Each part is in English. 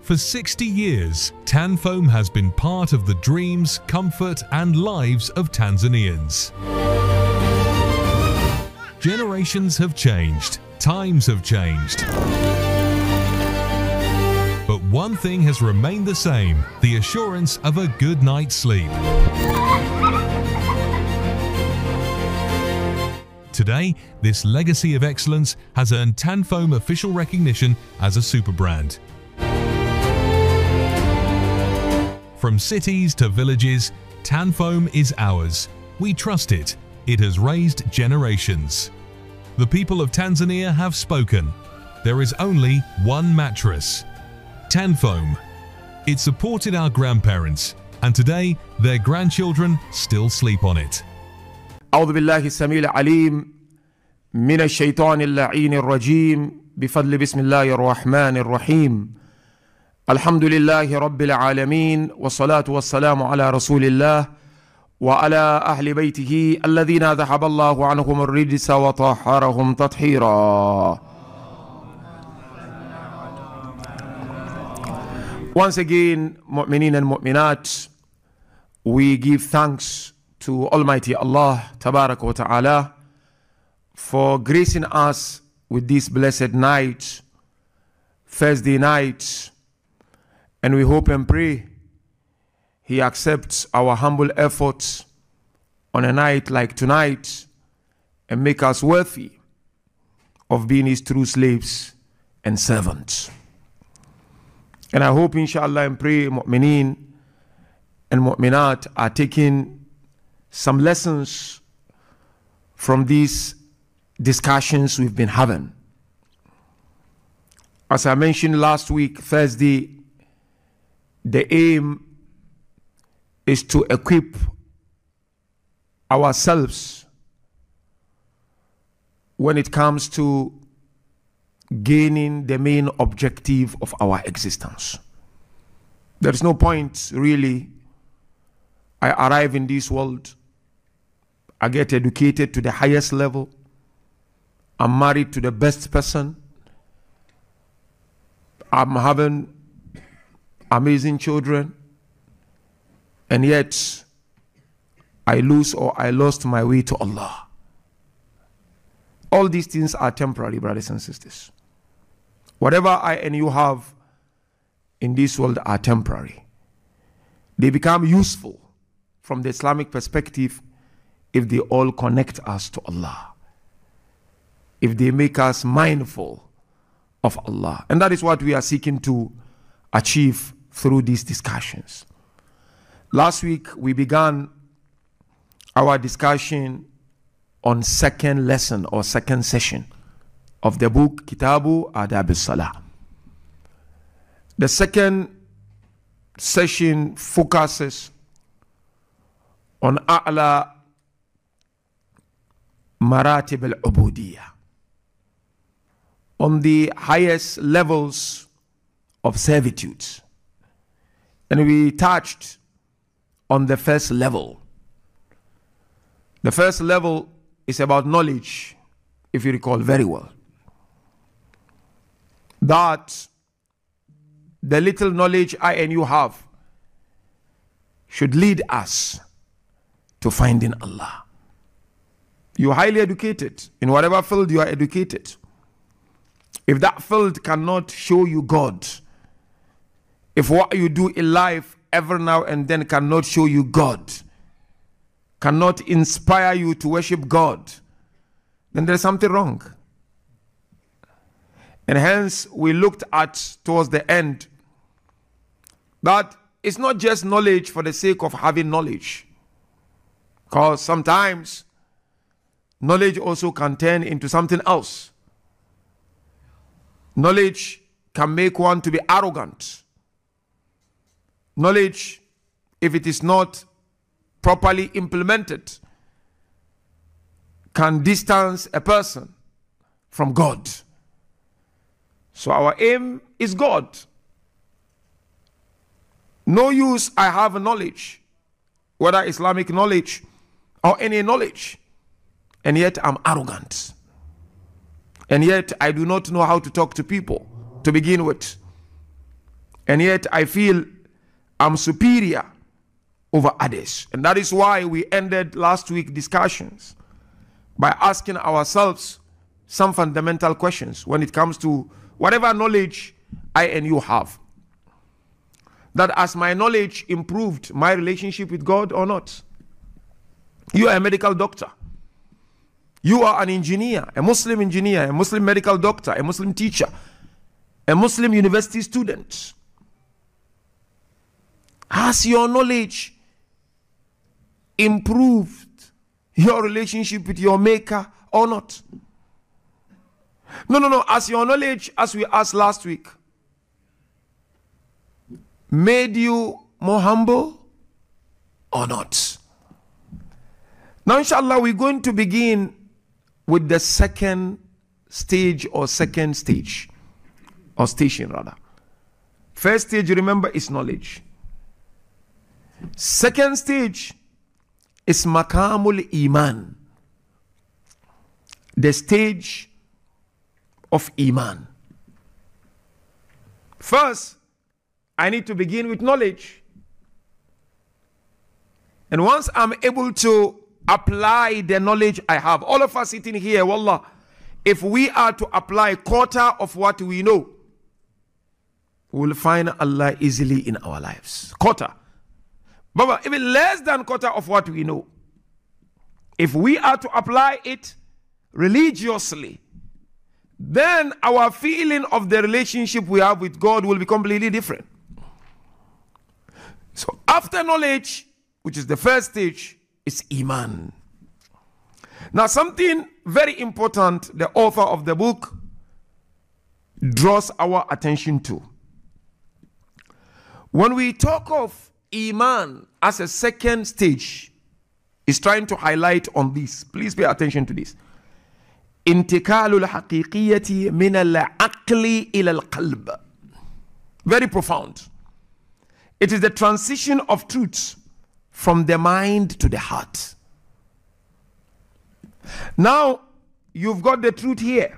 For 60 years, Tanfoam has been part of the dreams, comfort and lives of Tanzanians. Generations have changed, times have changed. But one thing has remained the same, the assurance of a good night's sleep. Today, this legacy of excellence has earned Tanfoam official recognition as a super brand. From cities to villages, Tanfoam is ours. We trust it. It has raised generations. The people of Tanzania have spoken. There is only one mattress, Tanfoam. It supported our grandparents, and today their grandchildren still sleep on it. أعوذ بالله السميع العليم من الشيطان اللعين الرجيم بفضل بسم الله الرحمن الرحيم الحمد لله رب العالمين والصلاة والسلام على رسول الله وعلى أهل بيته الذين ذهب الله عنهم الرجس وطهرهم تطهيرا. Once again, mu'mineen and mu'minat, we give thanks to Almighty Allah Tabarak wa Ta'ala for gracing us with this blessed night, Thursday night, and we hope and pray He accepts our humble efforts on a night like tonight and make us worthy of being His true slaves and servants. And I hope, inshallah, and pray mu'mineen and mu'minat are taking some lessons from these discussions we've been having. As I mentioned last week, Thursday, the aim is to equip ourselves when it comes to gaining the main objective of our existence. There is no point, really. I arrive in this world, I get educated to the highest level, I'm married to the best person, I'm having amazing children, and yet I lose or I lost my way to Allah. All these things are temporary, brothers and sisters. Whatever I and you have in this world are temporary. They become useful from the Islamic perspective if they all connect us to Allah, if they make us mindful of Allah. And that is what we are seeking to achieve through these discussions. Last week we began our discussion on second lesson or second session of the book Kitabu Adab al-Salah. The second session focuses on A'la Maratib al-Ubudiyya, on the highest levels of servitude. And we touched on the first level. The first level is about knowledge, if you recall very well. That the little knowledge I and you have should lead us to finding Allah. You're highly educated in whatever field you are educated. If that field cannot show you God, if what you do in life every now and then cannot show you God, cannot inspire you to worship God, then there's something wrong. And hence we looked at towards the end that it's not just knowledge for the sake of having knowledge, because sometimes knowledge also can turn into something else. Knowledge can make one to be arrogant. Knowledge, if it is not properly implemented, can distance a person from God. So our aim is God. No use I have knowledge, whether Islamic knowledge or any knowledge, and yet I'm arrogant. And yet I do not know how to talk to people to begin with. And yet I feel I'm superior over others. And that is why we ended last week discussions by asking ourselves some fundamental questions when it comes to whatever knowledge I and you have. That as my knowledge improved, my relationship with God or not? You are a medical doctor. You are an engineer, a Muslim engineer, a Muslim medical doctor, a Muslim teacher, a Muslim university student. Has your knowledge improved your relationship with your maker or not? No. As your knowledge, as we asked last week, made you more humble or not? Now, inshallah, we're going to begin with the second stage or station rather. First stage, remember, is knowledge. Second stage is Makamul Iman, the stage of Iman. First, I need to begin with knowledge. And once I'm able to apply the knowledge I have, all of us sitting here, wallah, if we are to apply quarter of what we know, we'll find Allah easily in our lives. Quarter. Baba, even less than quarter of what we know, if we are to apply it religiously, then our feeling of the relationship we have with God will be completely different. So after knowledge, which is the first stage, is Iman. Now something very important the author of the book draws our attention to. When we talk of Iman as a second stage, is trying to highlight on this. Please pay attention to this. Intikalul haqiqiyati min al-aqli ila al-qalb. Very profound. It is the transition of truth from the mind to the heart. Now, you've got the truth here.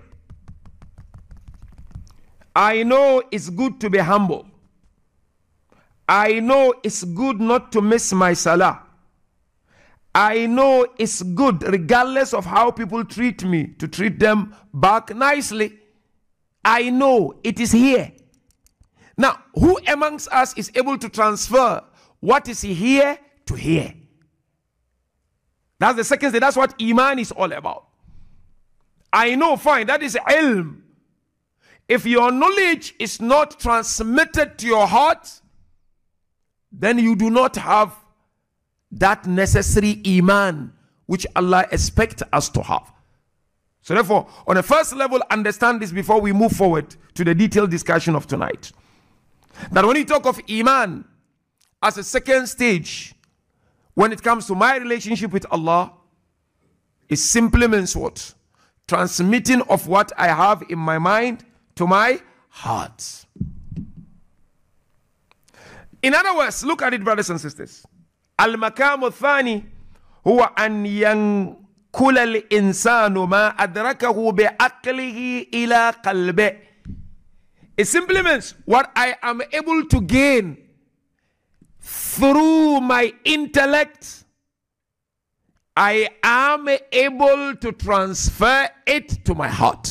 I know it's good to be humble. I know it's good not to miss my salah. I know it's good, regardless of how people treat me, to treat them back nicely. I know it is here. Now, who amongst us is able to transfer what is here to here? That's the second stage. That's what Iman is all about. I know, fine, that is ilm. If your knowledge is not transmitted to your heart, then you do not have that necessary Iman which Allah expects us to have. So therefore, on the first level, understand this before we move forward to the detailed discussion of tonight. That when you talk of Iman as a second stage, when it comes to my relationship with Allah, it simply means what? Transmitting of what I have in my mind to my heart. In other words, look at it, brothers and sisters. Al-makamu thani huwa an yankula al-insanu ma adrakahu bi'aqlihi ila qalbi. It simply means what I am able to gain through my intellect, I am able to transfer it to my heart.